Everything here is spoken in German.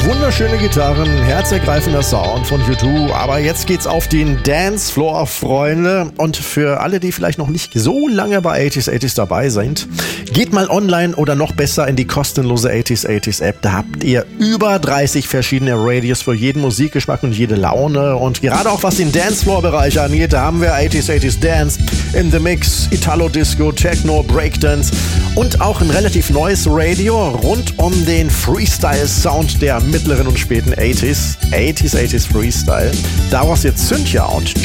Wunderschöne Gitarren, herzergreifender Sound von U2, aber jetzt geht's auf den Dancefloor, Freunde. Und für alle, die vielleicht noch nicht so lange bei 80s dabei sind, geht mal online oder noch besser in die kostenlose 80s App. Da habt ihr über 30 verschiedene Radios für jeden Musikgeschmack und jede Laune. Und gerade auch was den Dancefloor-Bereich angeht, da haben wir 80s Dance, In the Mix, Italo-Disco, Techno, Breakdance und auch ein relativ neues Radio rund um den Freestyle-Sound der mittleren und späten 80s Freestyle. Daraus jetzt Cynthia und